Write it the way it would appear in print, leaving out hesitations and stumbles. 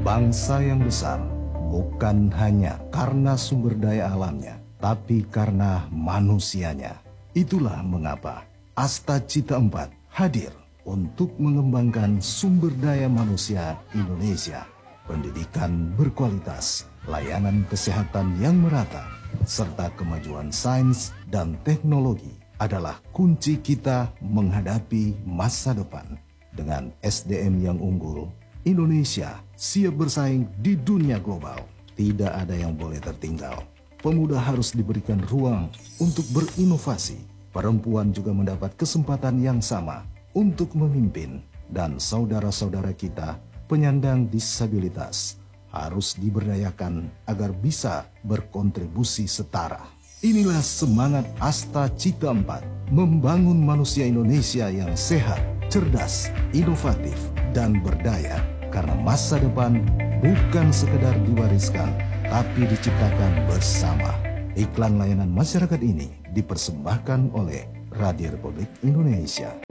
bangsa yang besar bukan hanya karena sumber daya alamnya, tapi karena manusianya. Itulah mengapa Asta Cita 4 hadir untuk mengembangkan sumber daya manusia Indonesia, pendidikan berkualitas, layanan kesehatan yang merata, serta kemajuan sains dan teknologi adalah kunci kita menghadapi masa depan. Dengan SDM yang unggul, Indonesia siap bersaing di dunia global. Tidak ada yang boleh tertinggal. Pemuda harus diberikan ruang untuk berinovasi. Perempuan juga mendapat kesempatan yang sama untuk memimpin. Dan saudara-saudara kita penyandang disabilitas harus diberdayakan agar bisa berkontribusi setara. Inilah semangat Asta Cita 4, membangun manusia Indonesia yang sehat, cerdas, inovatif, dan berdaya. Karena masa depan bukan sekedar diwariskan, tapi diciptakan bersama. Iklan layanan masyarakat ini dipersembahkan oleh Radio Republik Indonesia.